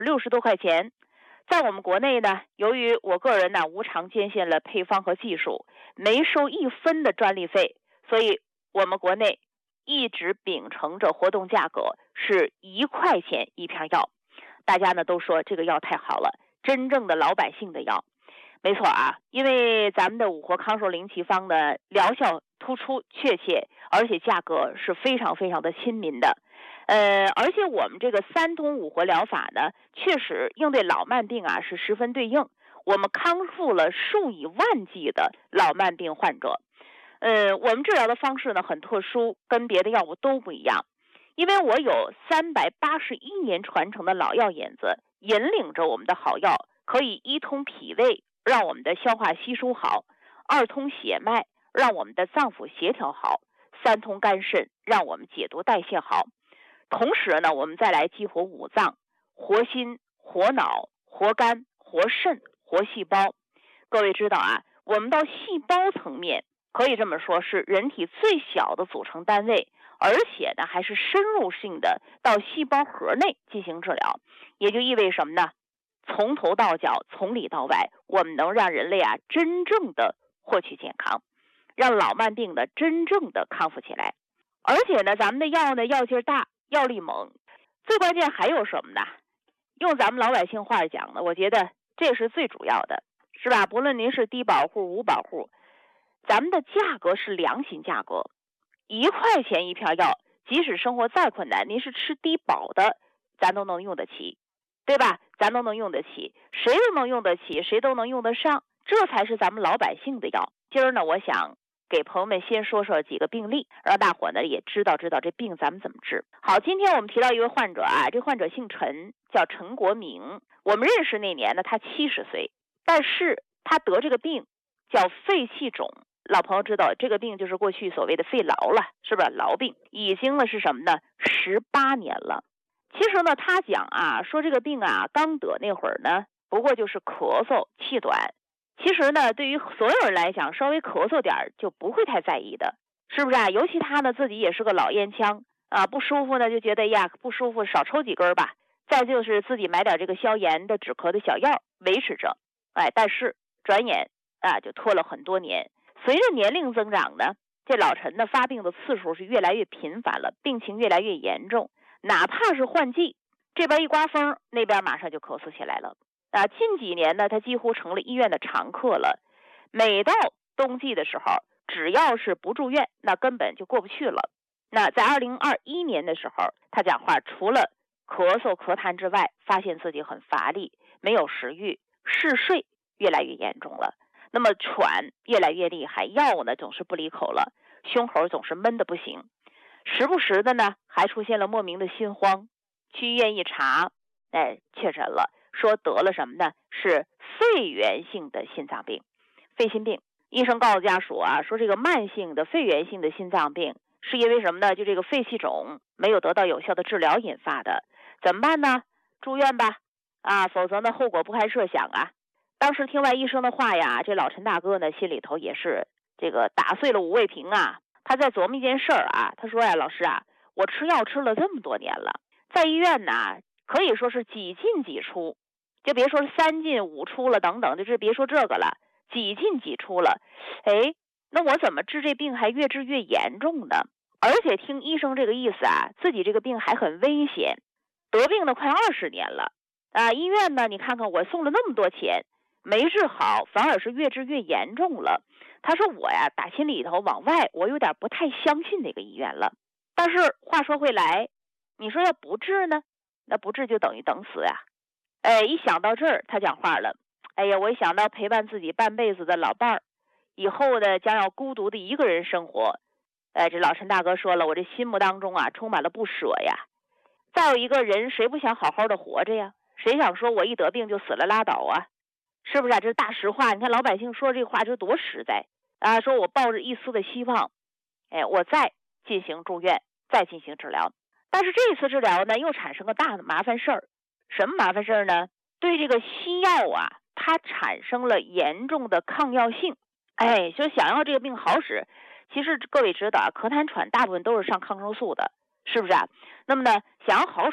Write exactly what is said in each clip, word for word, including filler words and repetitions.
六十多块钱。在我们国内呢，由于我个人呢无偿捐献了配方和技术，没收一分的专利费，所以我们国内一直秉承着活动价格是一块钱一片药。大家呢都说这个药太好了，真正的老百姓的药。没错啊，因为咱们的五活康寿灵奇方的疗效突出确切，而且价格是非常非常的亲民的。呃，而且我们这个三通五活疗法呢，确实应对老慢病啊是十分对应。我们康复了数以万计的老慢病患者。呃，我们治疗的方式呢很特殊，跟别的药物都不一样。因为我有三百八十一年传承的老药引子，引领着我们的好药，可以一通脾胃，让我们的消化吸收好；二通血脉，让我们的脏腑协调好；三通肝肾，让我们解毒代谢好。同时呢，我们再来激活五脏，活心、活脑、活肝、活肾、活细胞。各位知道啊，我们到细胞层面，可以这么说是人体最小的组成单位，而且呢还是深入性的到细胞核内进行治疗。也就意味着什么呢？从头到脚，从里到外，我们能让人类啊真正的获取健康，让老慢病的真正的康复起来。而且呢，咱们的药呢药劲大，药力猛，最关键还有什么呢？用咱们老百姓话讲呢，我觉得这是最主要的，是吧？不论您是低保户、无保户，咱们的价格是良心价格，一块钱一片药，即使生活再困难，您是吃低保的，咱都能用得起，对吧？咱都能用得起，谁都能用得起，谁都能用得上，这才是咱们老百姓的药。今儿呢，我想给朋友们先说说几个病例，让大伙呢也知道知道这病咱们怎么治。好，今天我们提到一位患者啊，这患者姓陈，叫陈国明。我们认识那年呢，他七十岁，但是他得这个病叫肺气肿。老朋友知道这个病就是过去所谓的肺痨了，是不是痨病？已经呢是什么呢？十八年了。其实呢，他讲啊，说这个病啊，刚得那会儿呢，不过就是咳嗽、气短。其实呢，对于所有人来讲，稍微咳嗽点就不会太在意的，是不是啊？尤其他呢自己也是个老烟枪啊，不舒服呢就觉得呀不舒服，少抽几根吧。再就是自己买点这个消炎的、止咳的小药维持着。哎，但是转眼啊就拖了很多年。随着年龄增长呢，这老陈呢发病的次数是越来越频繁了，病情越来越严重。哪怕是换季，这边一刮风，那边马上就咳嗽起来了。啊，近几年呢，他几乎成了医院的常客了。每到冬季的时候，只要是不住院，那根本就过不去了。那在二零二一年的时候，他讲话除了咳嗽咳痰之外，发现自己很乏力，没有食欲，嗜睡越来越严重了。那么喘越来越厉害，药呢总是不离口了，胸口总是闷得不行，时不时的呢还出现了莫名的心慌。去医院一查，哎，确诊了，说得了什么呢？是肺源性的心脏病，肺心病。医生告诉家属啊，说这个慢性的肺源性的心脏病是因为什么呢？就这个肺气肿没有得到有效的治疗引发的。怎么办呢？住院吧，啊，否则呢后果不堪设想啊。当时听完医生的话呀，这老陈大哥呢心里头也是这个打碎了五味瓶啊。他在琢磨一件事儿啊，他说呀，老师啊，我吃药吃了这么多年了，在医院呢可以说是几进几出，就别说是三进五出了等等，就是别说这个了，几进几出了。哎，那我怎么治这病还越治越严重呢？而且听医生这个意思啊，自己这个病还很危险，得病了快二十年了啊！医院呢，你看看我送了那么多钱，没治好，反而是越治越严重了。他说我呀，打心里头往外，我有点不太相信那个医院了。但是话说回来，你说要不治呢？那不治就等于等死呀！哎，一想到这儿，他讲话了。哎呀，我一想到陪伴自己半辈子的老伴儿，以后呢将要孤独的一个人生活，哎，这老陈大哥说了，我这心目当中啊充满了不舍呀。再有一个人，谁不想好好的活着呀？谁想说我一得病就死了拉倒啊？是不是啊？这是大实话。你看老百姓说这话这多实在啊！说我抱着一丝的希望，哎，我再进行住院，再进行治疗。但是这次治疗呢，又产生个大的麻烦事儿。什么麻烦事儿呢？对这个西药啊，它产生了严重的抗药性。哎，就想要这个病好使，其实各位知道啊，咳痰喘大部分都是上抗生素的，是不是啊？那么呢，想要好使，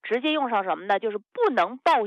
直接用上什么呢？就是不能报